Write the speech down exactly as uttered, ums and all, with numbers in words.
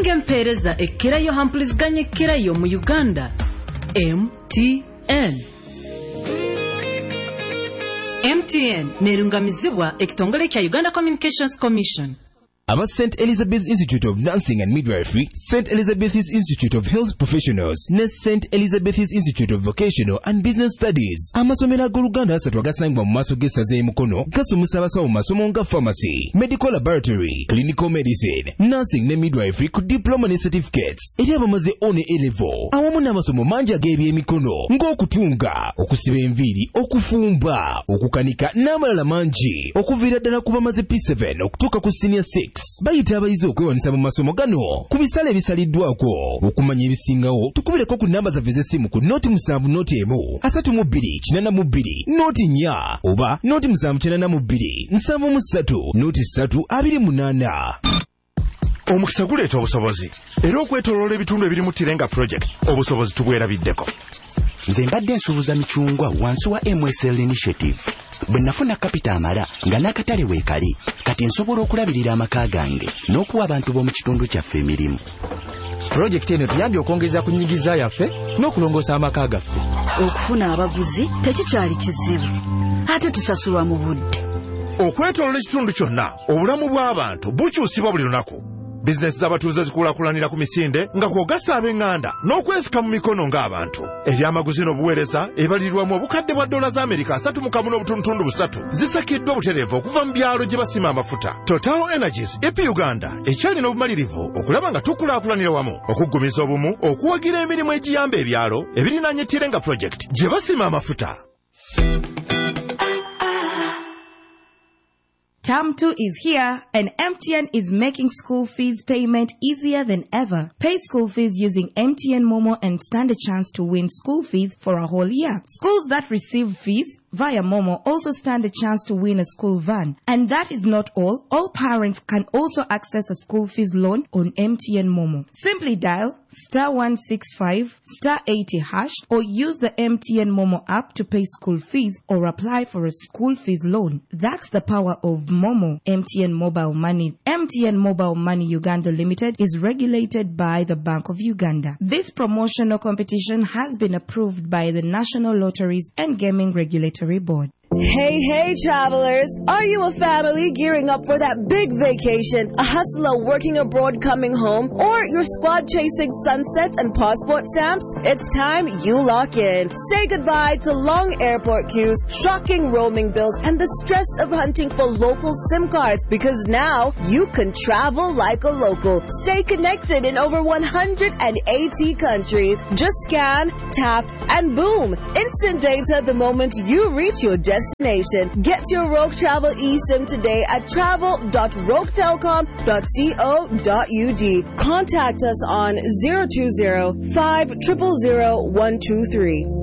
Singa empeereza ekkirayo hampuliziganya ekkirayo mu Uganda. M T N. M T N nerungamizibwa ekitongole kya Uganda Communications Commission. Aba Saint Elizabeth's Institute of Nursing and Midwifery, Saint Elizabeth's Institute of Health Professionals, ne Saint Elizabeth's Institute of Vocational and Business Studies. Amasomero ag'Oluganda asatu agasangibwa mu maaso g'essaza Mukono gasomesa abasawo mu masomo nga pharmacy, medical laboratory, clinical medicine, nursing ne midwifery ku diploma ne certificates. Eri abamaze one A-level awamu n'amasomo mangi ag'ebyemikono ng'okutunga, okusiba enviiri, okufumba, okukanika n'amalala mangi okuviira ddala ku bamaze P seven okutuuka ku senior six. Bayita abayizi okwewanisa mu masomo gano ku bisale ebisaliddwako. Okumanya ebisingawo tukubireko ku namba zaffe z'essimu ku noti musanvu noti emu asatu mu bbiri kinana mu bbiri noti nnya oba noti musanvu kinana mu bbiri nsanvu mu ssatu noti ssatu abiri munaana. Omukisa guleeta obusobozi era okwetooloola ebitundu ebiri mu Tirenga project obusobozi tubwerabiddeko. Nze mbadde nsuubuza micungwa wansi wa M S L Initiative. Bwe nafuna kapita amala nga n'akatale weekali kati nsobola okulabirira amaka gange n'okuwa abantu b'omu kitundu kyaffe emirimu. Projekiti eno tuyambye okwongeza ku nnyigiza yaffe n'okulongoosa amaka gaffe. Okufuna abaguzi tekikyali kizibu ate tusasulwa mu budde. Okwetooloola ekitundu kyonna obulamu bw'abantu bukyusibwa buli lunaku. Bizinesi z'abatuuze zikulaakulanira ku misinde nga kwogasa ab'eŋŋanda n'okwesika mu mikono ng'abantu. Ebyamaguzi n'obuweereza ebalirirwamu obukadde bwa dola za Amerika asatu mu kamu n'obutundutundu busatu zisakiddwa butereevu okuva mu byalo gye basima amafuta. Total Energies E P Uganda ekyali n'obumalirivu okulaba nga tukulaakulanira wamu okuggumiza obumu okuwagira emirimu egiyamba ebyalo ebirinaanye Tirenga project gye basima amafuta. Term two is here and M T N is making school fees payment easier than ever. Pay school fees using M T N Momo and stand a chance to win school fees for a whole year. Schools that receive fees via Momo also stand a chance to win a school van. And that is not all. All parents can also access a school fees loan on M T N Momo. Simply dial star one six five star eighty hash or use the M T N Momo app to pay school fees or apply for a school fees loan. That's the power of Momo. M T N Mobile Money. M T N Mobile Money Uganda Limited is regulated by the Bank of Uganda. This promotional competition has been approved by the National Lotteries and Gaming Regulatory Board. Hey, hey, travelers. Are you a family gearing up for that big vacation, a hustler working abroad coming home, or your squad chasing sunsets and passport stamps? It's time you lock in. Say goodbye to long airport queues, shocking roaming bills, and the stress of hunting for local SIM cards, because now you can travel like a local. Stay connected in over one hundred eighty countries. Just scan, tap, and boom. Instant data the moment you reach your destination. Destination. Get your Rogue Travel eSIM today at travel dot rogue telcom dot co dot u g. Contact us on zero two zero five zero zero zero one two three.